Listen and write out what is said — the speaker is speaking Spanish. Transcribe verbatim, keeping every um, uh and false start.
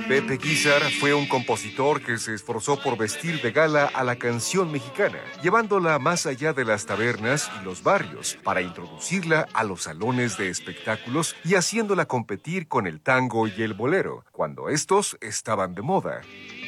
Pepe Guizar fue un compositor que se esforzó por vestir de gala a la canción mexicana, llevándola más allá de las tabernas y los barrios, para introducirla a los salones de espectáculos y haciéndola competir con el tango y el bolero, cuando estos estaban de moda.